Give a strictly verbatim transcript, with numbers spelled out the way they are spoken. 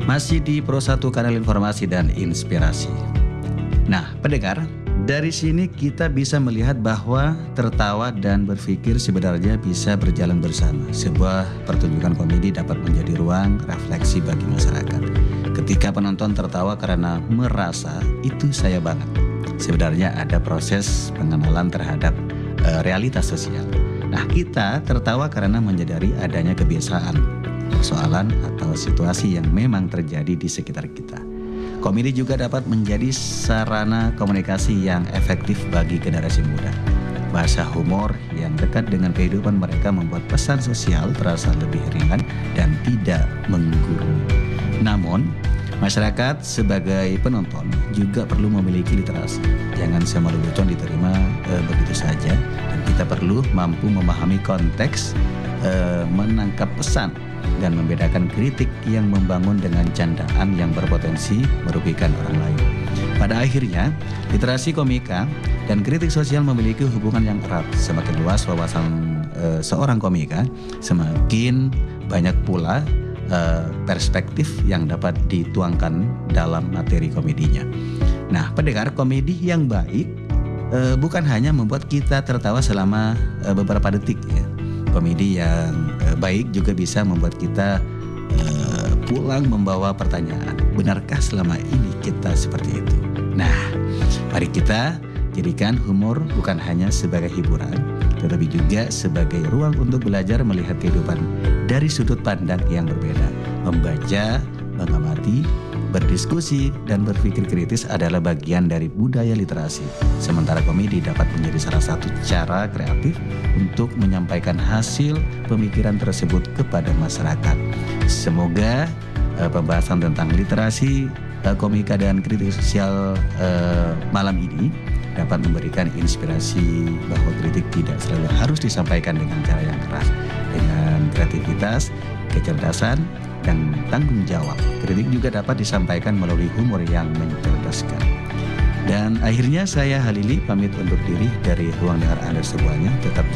Masih di Pro satu Kanal Informasi dan Inspirasi. Nah, pendengar, dari sini kita bisa melihat bahwa tertawa dan berpikir sebenarnya bisa berjalan bersama. Sebuah pertunjukan komedi dapat menjadi ruang refleksi bagi masyarakat. Ketika penonton tertawa karena merasa itu saya banget, sebenarnya ada proses pengenalan terhadap uh, realitas sosial. Nah, kita tertawa karena menyadari adanya kebiasaan, persoalan atau situasi yang memang terjadi di sekitar kita. Komedi juga dapat menjadi sarana komunikasi yang efektif bagi generasi muda. Bahasa humor yang dekat dengan kehidupan mereka membuat pesan sosial terasa lebih ringan dan tidak menggurui. Namun, masyarakat sebagai penonton juga perlu memiliki literasi. Jangan semua lelucon diterima eh, begitu saja, dan kita perlu mampu memahami konteks, eh, menangkap pesan, dan membedakan kritik yang membangun dengan candaan yang berpotensi merugikan orang lain. Pada akhirnya, literasi komika dan kritik sosial memiliki hubungan yang erat. Semakin luas wawasan e, seorang komika, semakin banyak pula e, perspektif yang dapat dituangkan dalam materi komedinya. Nah, pendengar, komedi yang baik e, bukan hanya membuat kita tertawa selama e, beberapa detik ya. Komedi yang e, baik juga bisa membuat kita e, pulang membawa pertanyaan, benarkah selama ini kita seperti itu? Nah, mari kita jadikan humor bukan hanya sebagai hiburan, tetapi juga sebagai ruang untuk belajar melihat kehidupan dari sudut pandang yang berbeda. Membaca, mengamati, berdiskusi, dan berpikir kritis adalah bagian dari budaya literasi. Sementara komedi dapat menjadi salah satu cara kreatif untuk menyampaikan hasil pemikiran tersebut kepada masyarakat. Semoga uh, pembahasan tentang literasi, uh, komika, dan kritik sosial uh, malam ini dapat memberikan inspirasi bahwa kritik tidak selalu harus disampaikan dengan cara yang keras. Dengan kreativitas, kecerdasan, dan tanggung jawab, kritik juga dapat disampaikan melalui humor yang mencerdaskan. Dan akhirnya saya Halili pamit undur diri dari ruang dengar Anda semuanya. Tetap